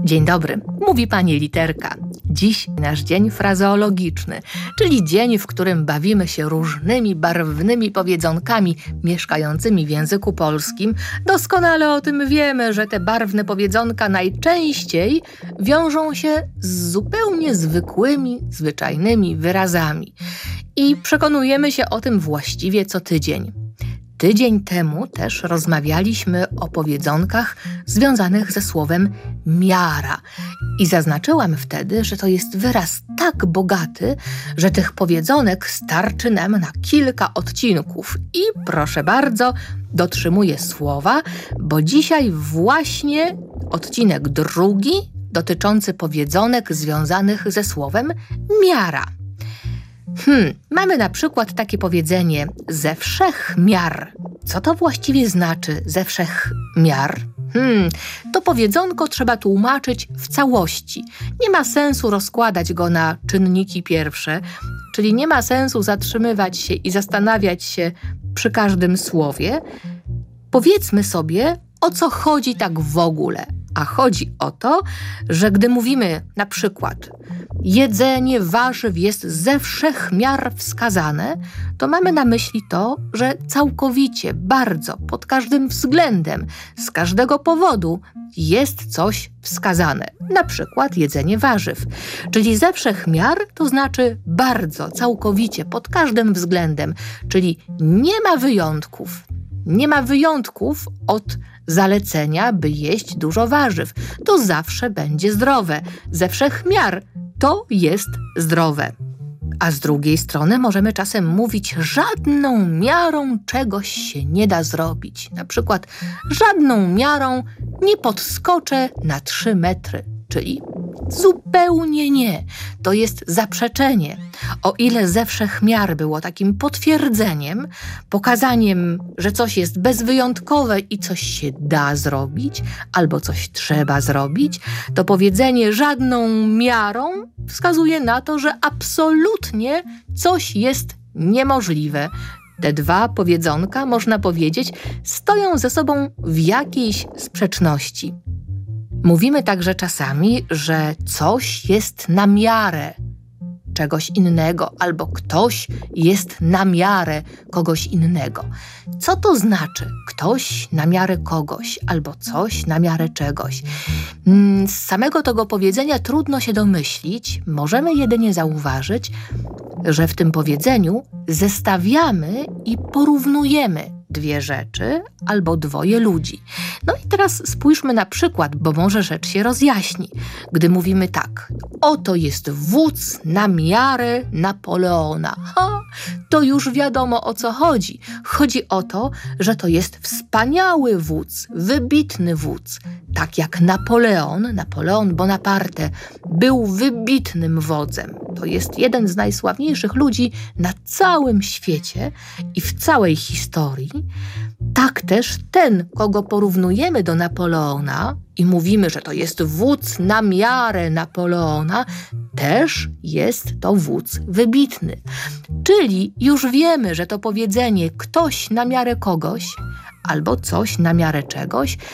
Dzień dobry, mówi pani Literka. Dziś nasz dzień frazeologiczny, czyli dzień, w którym bawimy się różnymi barwnymi powiedzonkami mieszkającymi w języku polskim. Doskonale o tym wiemy, że te barwne powiedzonka najczęściej wiążą się z zupełnie zwykłymi, zwyczajnymi wyrazami. I przekonujemy się o tym właściwie co tydzień. Tydzień temu też rozmawialiśmy o powiedzonkach związanych ze słowem miara. I zaznaczyłam wtedy, że to jest wyraz tak bogaty, że tych powiedzonek starczy nam na kilka odcinków. I proszę bardzo, dotrzymuję słowa, bo dzisiaj właśnie odcinek drugi dotyczący powiedzonek związanych ze słowem miara. Mamy na przykład takie powiedzenie ze wszech miar. Co to właściwie znaczy ze wszech miar? To powiedzonko trzeba tłumaczyć w całości. Nie ma sensu rozkładać go na czynniki pierwsze, czyli nie ma sensu zatrzymywać się i zastanawiać się przy każdym słowie. Powiedzmy sobie, o co chodzi tak w ogóle. A chodzi o to, że gdy mówimy na przykład jedzenie warzyw jest ze wszech miar wskazane, to mamy na myśli to, że całkowicie, bardzo, pod każdym względem, z każdego powodu jest coś wskazane. Na przykład jedzenie warzyw. Czyli ze wszech miar to znaczy bardzo, całkowicie, pod każdym względem. Czyli nie ma wyjątków. Nie ma wyjątków od zalecenia, by jeść dużo warzyw. To zawsze będzie zdrowe. Ze wszech miar to jest zdrowe. A z drugiej strony możemy czasem mówić, żadną miarą czegoś się nie da zrobić. Na przykład żadną miarą nie podskoczę na 3 metry. Czyli zupełnie nie. To jest zaprzeczenie. O ile ze wszech miar było takim potwierdzeniem, pokazaniem, że coś jest bezwyjątkowe i coś się da zrobić, albo coś trzeba zrobić, to powiedzenie żadną miarą wskazuje na to, że absolutnie coś jest niemożliwe. Te dwa powiedzonka, można powiedzieć, stoją ze sobą w jakiejś sprzeczności. Mówimy także czasami, że coś jest na miarę czegoś innego, albo ktoś jest na miarę kogoś innego. Co to znaczy ktoś na miarę kogoś, albo coś na miarę czegoś? Z samego tego powiedzenia trudno się domyślić, możemy jedynie zauważyć, że w tym powiedzeniu zestawiamy i porównujemy dwie rzeczy albo dwoje ludzi. No i teraz spójrzmy na przykład, bo może rzecz się rozjaśni. Gdy mówimy tak, oto jest wódz na miarę Napoleona. To już wiadomo, o co chodzi. Chodzi o to, że to jest wspaniały wódz, wybitny wódz. Tak jak Napoleon Bonaparte był wybitnym wodzem. To jest jeden z najsławniejszych ludzi na całym świecie i w całej historii. Tak też ten, kogo porównujemy do Napoleona i mówimy, że to jest wódz na miarę Napoleona, też jest to wódz wybitny. Czyli już wiemy, że to powiedzenie ktoś na miarę kogoś albo coś na miarę czegoś